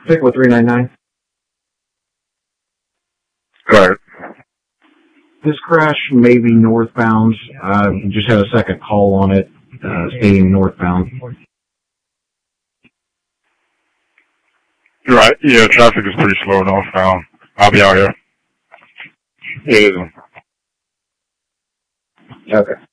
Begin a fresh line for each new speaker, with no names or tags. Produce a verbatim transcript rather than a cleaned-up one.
Stick with three nine nine.
Right.
This crash may be northbound. Uh, just had a second call on it, uh, stating northbound.
Right. Yeah, traffic is pretty slow northbound. I'll be out here. It is.
Okay.